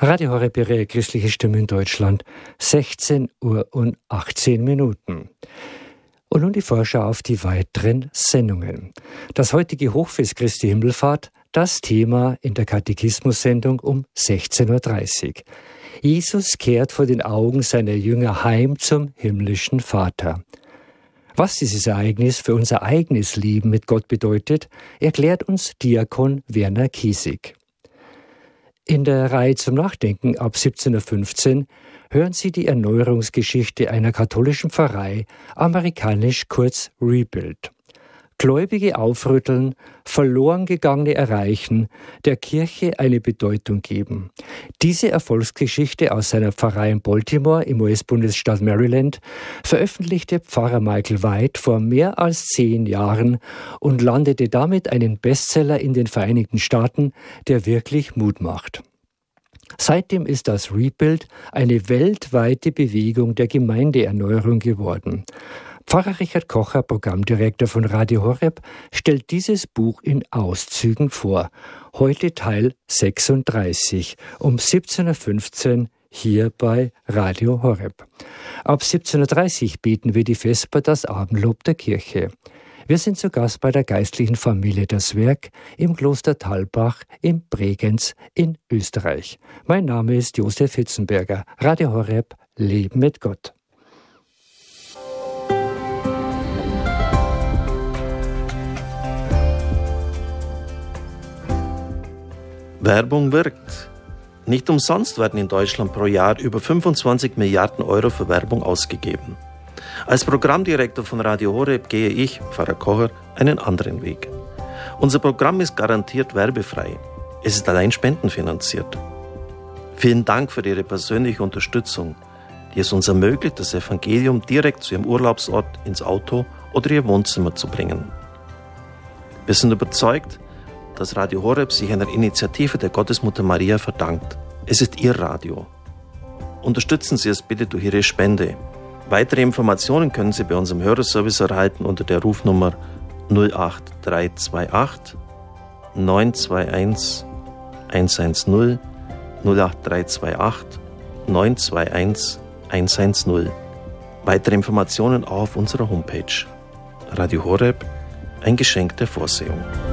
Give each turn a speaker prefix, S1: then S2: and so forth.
S1: Radio Horeb, Ihre christliche Stimme in Deutschland, 16 Uhr und 18 Minuten. Und nun die Vorschau auf die weiteren Sendungen. Das heutige Hochfest Christi Himmelfahrt, das Thema in der Katechismus-Sendung um 16.30 Uhr. Jesus kehrt vor den Augen seiner Jünger heim zum himmlischen Vater. Was dieses Ereignis für unser eigenes Leben mit Gott bedeutet, erklärt uns Diakon Werner Kiesig. In der Reihe zum Nachdenken ab 17.15 Uhr hören Sie die Erneuerungsgeschichte einer katholischen Pfarrei, amerikanisch kurz Rebuild. Gläubige aufrütteln, verloren gegangene erreichen, der Kirche eine Bedeutung geben. Diese Erfolgsgeschichte aus seiner Pfarrei in Baltimore im US-Bundesstaat Maryland veröffentlichte Pfarrer Michael White vor mehr als 10 Jahren und landete damit einen Bestseller in den Vereinigten Staaten, der wirklich Mut macht. Seitdem ist das Rebuild eine weltweite Bewegung der Gemeindeerneuerung geworden. Pfarrer Richard Kocher, Programmdirektor von Radio Horeb, stellt dieses Buch in Auszügen vor. Heute Teil 36 um 17.15 Uhr hier bei Radio Horeb. Ab 17.30 Uhr beten wir die Vesper, das Abendlob der Kirche. Wir sind zu Gast bei der geistlichen Familie Das Werk im Kloster Thalbach in Bregenz in Österreich. Mein Name ist Josef Hitzenberger. Radio Horeb, Leben mit Gott.
S2: Werbung wirkt. Nicht umsonst werden in Deutschland pro Jahr über 25 Milliarden Euro für Werbung ausgegeben. Als Programmdirektor von Radio Horeb gehe ich, Pfarrer Kocher, einen anderen Weg. Unser Programm ist garantiert werbefrei. Es ist allein spendenfinanziert. Vielen Dank für Ihre persönliche Unterstützung, die es uns ermöglicht, das Evangelium direkt zu Ihrem Urlaubsort ins Auto oder Ihr Wohnzimmer zu bringen. Wir sind überzeugt, dass Radio Horeb sich einer Initiative der Gottesmutter Maria verdankt. Es ist Ihr Radio. Unterstützen Sie es bitte durch Ihre Spende. Weitere Informationen können Sie bei unserem Hörerservice erhalten unter der Rufnummer 08328 921 110 08328 921 110. Weitere Informationen auch auf unserer Homepage. Radio Horeb, ein Geschenk der Vorsehung.